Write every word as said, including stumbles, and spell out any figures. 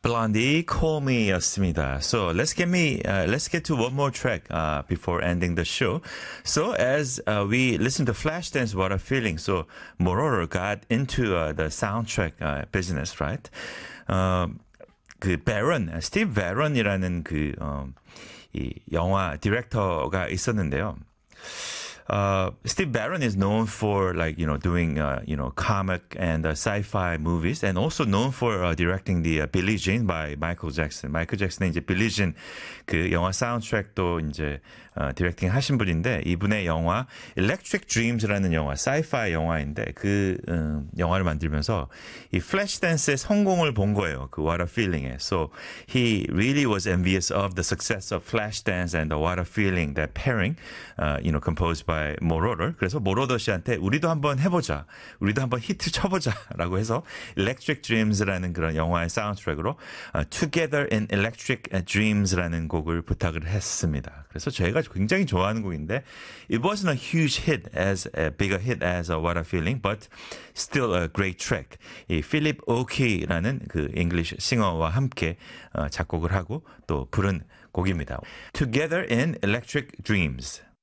Blondie, Call Me였습니다. So let's get me, uh, let's get to one more track uh, before ending the show. So as uh, we listen to Flashdance, What a Feeling. So Moroder got into uh, the soundtrack uh, business, right? Uh, 그 베런, 스티브 베런이라는 그 어, 이 영화 디렉터가 있었는데요. Uh, Steve Barron is known for like you know doing uh, you know comic and uh, sci-fi movies, and also known for uh, directing the uh, Billie Jean by Michael Jackson. 마이클 잭슨의 이제 Billie Jean 그 영화 사운드트랙도 이제 어, 디렉팅 하신 분인데 이분의 영화 Electric Dreams라는 영화, sci-fi 영화인데 그 음, 영화를 만들면서 이 Flashdance 성공을 본 거예요. 그 What a Feeling에. So he really was envious of the success of Flashdance and the What a Feeling, that pairing, uh, you know, composed by 모로더. 그래서 모로더 씨한테 우리도 한번 해보자, 우리도 한번 히트 쳐보자라고 해서 Electric Dreams라는 그런 영화의 사운드트랙으로 uh, Together in Electric Dreams라는 곡을 부탁을 했습니다. 그래서 저희가 굉장히 좋아하는 곡인데 it wasn't a huge hit as a bigger hit as a What a Feeling, but still a great track. 이 필립 오키라는 그 English 싱어와 함께 어, 작곡을 하고 또 부른 곡입니다. Together in Electric Dreams.